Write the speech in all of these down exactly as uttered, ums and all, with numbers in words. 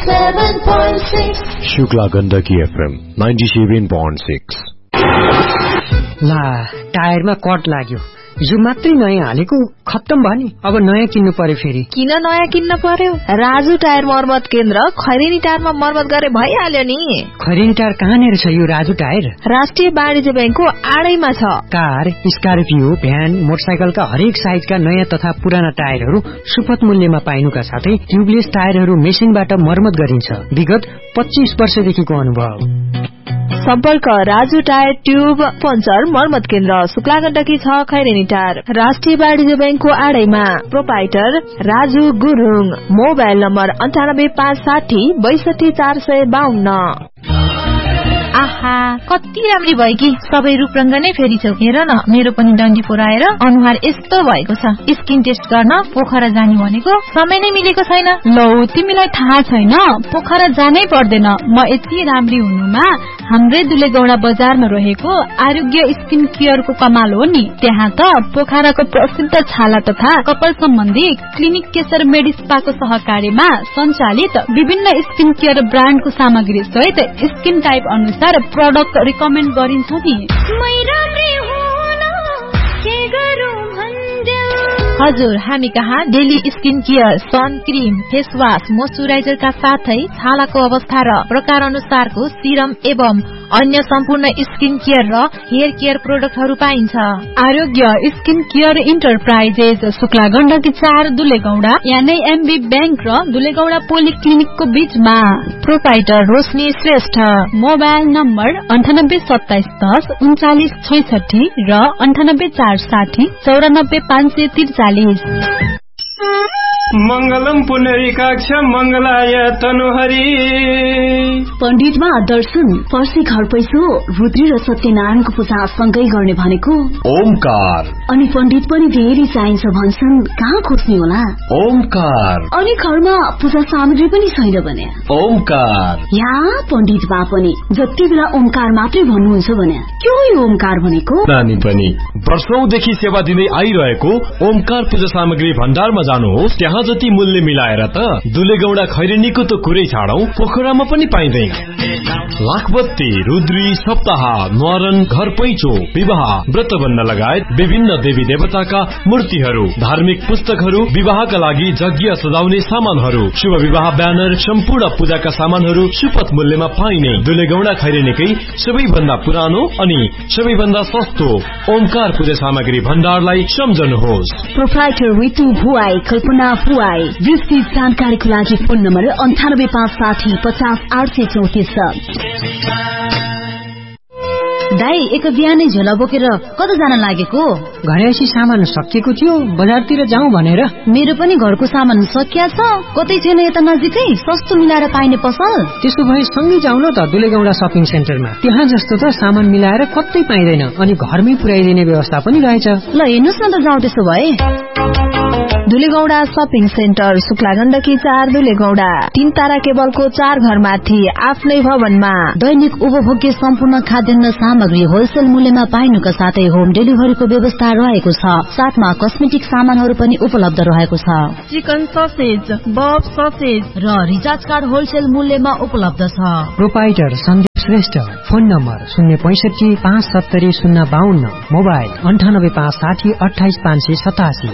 ninety-seven point six. Shukla Gandaki FM ninety-seven point six. ला टायरमा cut लाग्यो, यो मात्रै नयाँ हालेको खत्तम भयो नि। अब नयाँ किन्नु पर्यो फेरि। किन नयाँ किन्न पर्यो? राजु टायर मर्मत केन्द्र खैरेनी टायरमा मर्मत गरे भइहाल्यो नि। खैरेनी टायर कहाँनिर छ यो राजु टायर? राष्ट्रिय वाणिज्य बैंकको आडैमा छ। कार, स्कर्पियो, भ्यान, मोटरसाइकलका हरेक साइजका नयाँ तथा पुराना टायरहरू सुपथ मूल्यमा पाइनुका साथै ट्युबलेस टायरहरू मेसिनबाट मर्मत गरिन्छ। विगत पच्चीस वर्षदेखिको अनुभव। सम्पर्क राजु टायर ट्युब पञ्चर मर्मत केन्द्र शुक्ला गण्डकी छ खैरेनी टायर, राष्ट्रिय वाणिज्य बैंकको आडैमा। Proprietor Raju Gurung. Mobile number अन्ठानब्बे पाँच साठी बैसठी चार सय बाहन्न। आहा, कति राम्री भयो कि सबै रूपरंग नै फेरि छौ। हेर न, मेरो पनि डन्डी पोराएर अनुहार यस्तो भएको छ। स्किन टेस्ट गर्न पोखरा जाने भनेको समय नै मिलेको छैन। लौ, तिमीलाई थाहा छैन, पोखरा जानै पर्दैन। म यति राम्री हुनुमा हाम्रै दुलेगौडा बजारमा रहेको आरोग्य स्किन केयरको कमाल हो नि। त्यहाँ त पोखराको प्रसिद्ध छाला तथा कपाल सम्बन्धी क्लिनिक केशर मेडिस्पाको सहकार्यमा सञ्चालित विभिन्न स्किन केयर ब्रान्डको सामग्री सहित स्किन टाइप अनुसार प्रोडक्ट रिकमेन्ड गरिन्छ नि। हजुर, हामी कहाँ daily skin care, sun cream, face wash, मोइस्चराइजरका साथै छालाको अवस्था र प्रकार अनुसारको सिरम एवं अन्य सम्पूर्ण स्किन केयर र हेयर केयर प्रोडक्टहरू पाइन्छ। आरोग्य skin care enterprises Shukla Gandaki चार दुलेगौडा यानी एमबी बैंक र दुलेगौडा पोलिक्लिनिकको बीचमा। प्रोपाइटर रोशनी श्रेष्ठ। मोबाइल नम्बर अन्ठानब्बे सत्ताइस दस उन्चालिस छैसठी र अन्ठानब्बे चार साठी चौरानब्बे पाँच सय त्रिचालिस। मंगलम पुनरिकाक्ष मंगलाय तनुहरि। पण्डितमा दर्शन, पर्सी घर पैसो, रुद्री र सत्यनारायणको पूजा सँगै गर्ने भनेको ओमकार। अनि पण्डित पनि धेरै चाहिन्छ भन्छन्, कहाँ खोज्ने होला? ओमकार। अनि घरमा पूजा सामग्री पनि छैन भने ओमकार। या पण्डित बा पनि जति बेला ओमकार मात्रै भन्नुहुन्छ भने के हो यो ओमकार भनेको? नानी पनि वर्षौंदेखि सेवा दिँदै आइरहेको ओमकार पूजा सामग्री भण्डारमा जानुहोस्। त्यहाँ जति मूल्य मिलाएर त दुलेगौडा खैरेनीको त कुरै छाडौं, पोखरामा पनि पाइँदैन। लाखबत्ती, रुद्री, सप्ताह, न्वारन, घर पैँचो, विवाह, व्रतबन्ध लगायत विभिन्न देवी देवताका मूर्तिहरू, धार्मिक पुस्तकहरू, विवाहका लागि यज्ञ सजाउने सामानहरू, शुभ विवाह ब्यानर, सम्पूर्ण पूजाका सामानहरू सुपथ मूल्यमा पाइने दुलेगौडा खैरेनीकै सबैभन्दा पुरानो अनि सबैभन्दा सस्तो ओमकार पूजा सामग्री भण्डारलाई सम्झनुहोस्। प्रोप्राइटर रितु भुवाई, कल्पना भुवाई। विस्तृत जानकारीको लागि फोन नम्बर अन्ठानब्बे पाँच साठी पचास आठ सय चौतिस। दाई, एक बिहानै झोला बोकेर कता जान लागेको? घरैसी सामान सकिएको थियो, बजारतिर जाउँ भनेर। मेरो पनि घरको सामान सकिया छ। कतै छैन यता नजिकै सस्तो मिलाएर पाइने पसल? त्यसो भए सँगै जाउँ न त दुलेगौडा शपिङ सेन्टरमा। त्यहाँ जस्तो त सामान मिलाएर कतै पाइँदैन अनि घरमै पुर्याइदिने व्यवस्था पनि रहेछ। ल हेर्नुस् न त, जाउँ त्यसो भए। दुलेगौडा शपिङ सेन्टर शुक्ला गण्डकी चार दुलेगौडा। तीन तारा केबलको चार घरमाथि आफ्नै भवनमा दैनिक उपभोग्य सम्पूर्ण खाद्यान्न सामग्री होलसेल मूल्यमा पाइनुका साथै होम डेलिभरीको व्यवस्था रहेको छ। साथमा कस्मेटिक सामानहरू पनि उपलब्ध रहेको छ। चिकन ससेज, बफ ससेज र रिचार्ज कार्ड होलसेल मूल्यमा उपलब्ध छ। Proprietor Sandeep Shrestha. Phone number शून्य पैसठी पाँच सत्तरी शून्य बाहन्न। मोबाइल अन्ठानब्बे पाँच साठी अठाइस पाँच सय सतासी।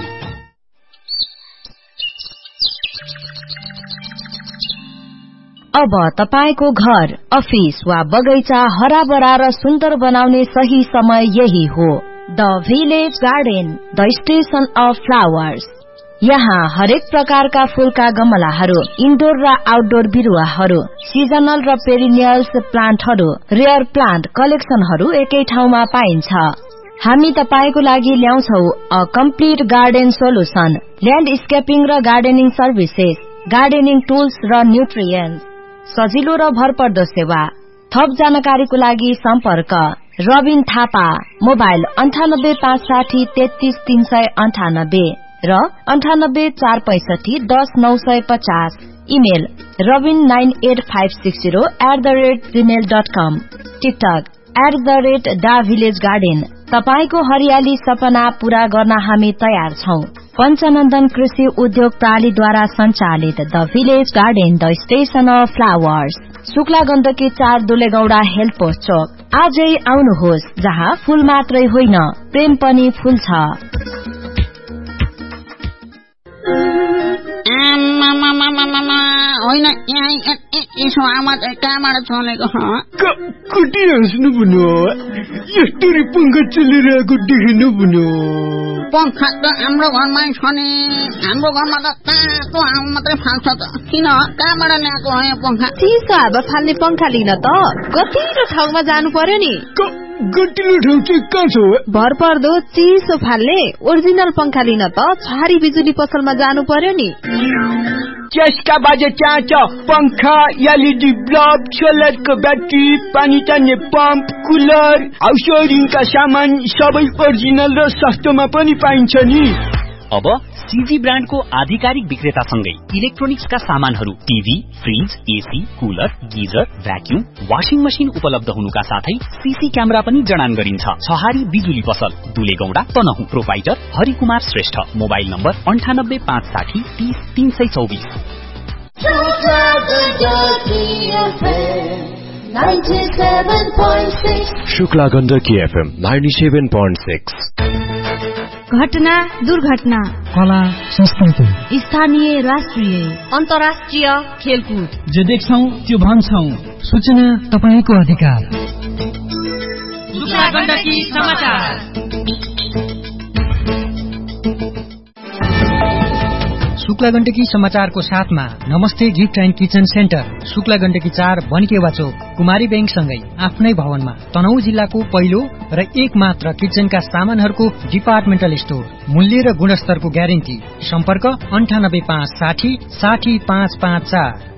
अब तपाईको घर, अफिस वा बगैँचा हराभरा र सुन्दर बनाउने सही समय यही हो। The village garden, the station of flowers. यहाँ हरेक प्रकारका फूलका गमलाहरू, इन्डोर र आउटडोर बिरुवाहरू, सिजनल र पेरिनियल्स प्लान्टहरू, रेयर प्लान्ट कलेक्सनहरू एकै ठाउँमा पाइन्छ। हामी तपाईको लागि ल्याउँछौ अ कम्प्लिट गार्डन सोलुसन, ल्यान्डस्केपिङ र गार्डनिङ सर्भिसेस, गार्डनिङ टुल्स र न्युट्रिएन्ट्स, सजिलो र भरपर्दो सेवा। थप जानकारीको लागि सम्पर्क रबिन थापा। मोबाइल अन्ठानब्बे पाँच साठी तेत्तीस तीन सय अन्ठानब्बे र अन्ठानब्बे चार पैसठी दस नौ सय पचास। Email Rabin nine at five six zero at the rate Gmail dot com. TikTok at the rate the village garden. तपाईको हरियाली सपना पूरा गर्न हामी तयार छौं। पञ्चनन्दन कृषि उद्योग प्रणालीद्वारा सञ्चालित the village garden the station of flowers, Shukla Gandaki चार दुलेगौड़ा हेल्थ पोस्ट चोक। आजै आउनुहोस्, जहाँ फूल मात्रै होइन प्रेम पनि फूल छ। होइन यसो आमा चाहिँ कहाँबाट चलेको कति हाँस्नु भन्यो, यस्तरी पंखा चलिरहेको देख्नु भन्यो। पंखा त हाम्रो घरमै छ नि, हाम्रो घरमा त तातो हावा मात्रै फाल्छ त, किन कहाँबाट ल्याएको हो यो पंखा? चिसो हावा फाल्ने पंखा लिन त गतिलो ठाउँमा जानु पर्यो नि। गतिलो ठाउँ चाहिँ कहाँ छ? भरपर्दो चिसो फाल्ने ओरिजिनल पंखा लिन त छहारी बिजुली पसलमा जानु पर्यो नि। त्यसका बाजे त्यहाँ छ पंखा, एलईडी बल्ब, सोलरको ब्याट्री, पानी तान्ने पम्प, कुलर, हाउस वायरिङका सामान सबै ओरिजिनल र सस्तोमा पनि पाइन्छ नि। अब सीजी ब्रान्डको आधिकारिक विक्रेतासँगै इलेक्ट्रोनिक्सका सामानहरू, TV, fridge, AC, cooler, geyser, vacuum, washing machine उपलब्ध हुनुका साथै सीसी क्यामेरा पनि जडान गरिन्छ। छहारी बिजुली पसल, दुलेगौडा, Tanahun. Provider Harikumar Shrestha. Mobile number अन्ठानब्बे पाँच साठी तीस तीन सय चौबिस। Shukla Gandaki FM ninety seven point six. घटना दुर्घटना, कला संस्कृति, स्थानीय राष्ट्रिय अन्तर्राष्ट्रिय खेलकुद, जे देख्छौं त्यो भन्छौं। सूचना तपाईको अधिकार। शुक्ला गण्डकी समाचार। शुक्ला गण्डकी समाचारको साथमा नमस्ते gift and kitchen centre, Shukla Gandaki चार बनिकेवा चोक, कुमारी बैंक सँगै आफ्नै भवनमा तनहुँ जिल्लाको पहिलो र एक मात्र किचनका सामानहरूको डिपार्टमेन्टल स्टोर। मूल्य र गुणस्तरको ग्यारेन्टी। सम्पर्क अन्ठानब्बे पाँच साठी साठी पाँच पाँच चार।